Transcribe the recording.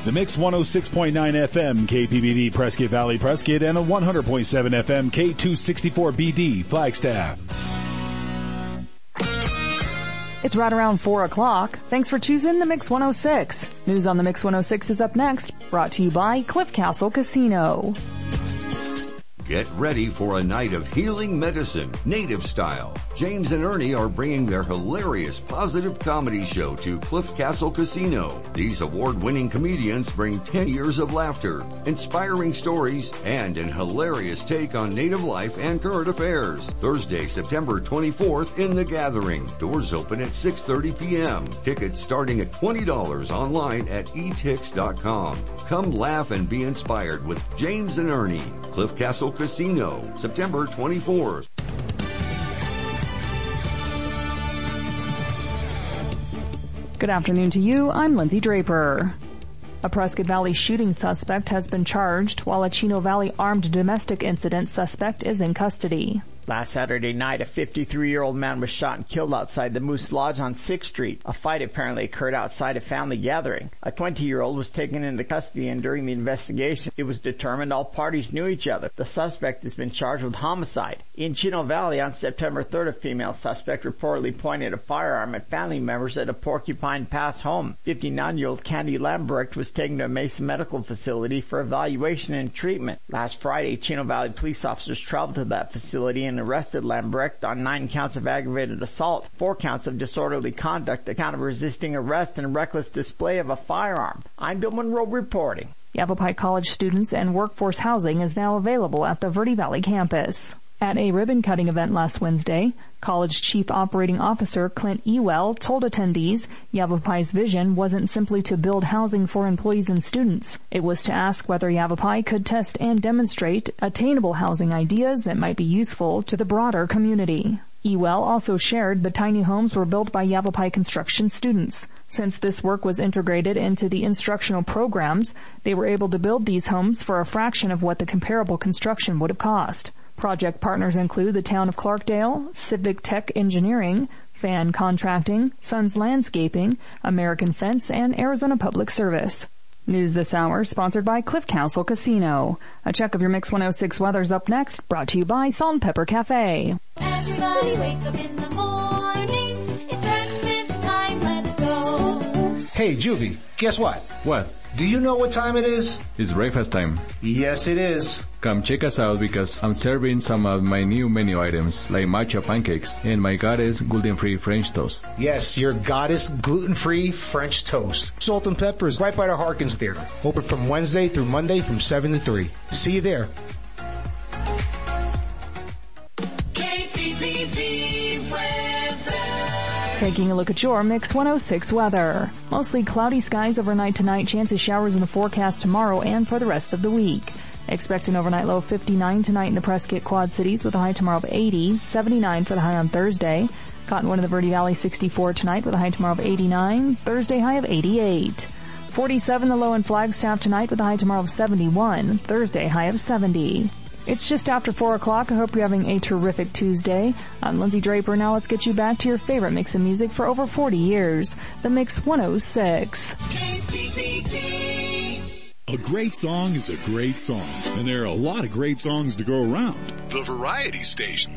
The Mix 106.9 FM KPBD Prescott Valley Prescott and a 100.7 FM K264BD Flagstaff. It's right around 4 o'clock. Thanks for choosing the Mix 106. News on the Mix 106 is up next, brought to you by Cliff Castle Casino. Get ready for a night of healing medicine, native style. James and Ernie are bringing their hilarious positive comedy show to Cliff Castle Casino. These award-winning comedians bring 10 years of laughter, inspiring stories, and an hilarious take on native life and current affairs. Thursday, September 24th in The Gathering. Doors open at 6:30 p.m. Tickets starting at $20 online at etix.com. Come laugh and be inspired with James and Ernie. Cliff Castle Casino, September 24th. Good afternoon to you. I'm Lindsay Draper. A Prescott Valley shooting suspect has been charged, while a Chino Valley armed domestic incident suspect is in custody. Last Saturday night, a 53-year-old man was shot and killed outside the Moose Lodge on 6th Street. A fight apparently occurred outside a family gathering. A 20-year-old was taken into custody, and during the investigation, it was determined all parties knew each other. The suspect has been charged with homicide. In Chino Valley on September 3rd, a female suspect reportedly pointed a firearm at family members at a Porcupine Pass home. 59-year-old Candy Lambrecht was taken to a Mesa Medical Facility for evaluation and treatment. Last Friday, Chino Valley police officers traveled to that facility and arrested Lambrecht on 9 counts of aggravated assault, 4 counts of disorderly conduct, a count of resisting arrest, and reckless display of a firearm. I'm Bill Monroe reporting. Yavapai College students and workforce housing is now available at the Verde Valley campus. At a ribbon-cutting event last Wednesday, College Chief Operating Officer Clint Ewell told attendees Yavapai's vision wasn't simply to build housing for employees and students. It was to ask whether Yavapai could test and demonstrate attainable housing ideas that might be useful to the broader community. Ewell also shared the tiny homes were built by Yavapai construction students. Since this work was integrated into the instructional programs, they were able to build these homes for a fraction of what the comparable construction would have cost. Project partners include the town of Clarkdale, Civic Tech Engineering, Fan Contracting, Sons Landscaping, American Fence, and Arizona Public Service. News this hour sponsored by Cliff Castle Casino. A check of your Mix 106 weather's up next, brought to you by Salt and Pepper Cafe. Everybody wake up in the morning. It's breakfast time, let's go. Hey, Juvie, guess what? What? Do you know what time it is? It's breakfast time. Yes, it is. Come check us out because I'm serving some of my new menu items like matcha pancakes and my Goddess gluten-free French toast. Yes, your Goddess gluten-free French toast. Salt and Pepper is right by the Harkins Theater. Open from Wednesday through Monday from 7 to 3. See you there. Taking a look at your Mix 106 weather. Mostly cloudy skies overnight tonight. Chance of showers in the forecast tomorrow and for the rest of the week. Expect an overnight low of 59 tonight in the Prescott Quad Cities with a high tomorrow of 80, 79 for the high on Thursday. Cottonwood in the Verde Valley 64 tonight with a high tomorrow of 89, Thursday high of 88. 47 the low in Flagstaff tonight with a high tomorrow of 71, Thursday high of 70. It's just after 4 o'clock. I hope you're having a terrific Tuesday. I'm Lindsay Draper. Now let's get you back to your favorite mix of music for over 40 years. The Mix 106. A great song is a great song, and there are a lot of great songs to go around. The Variety Station.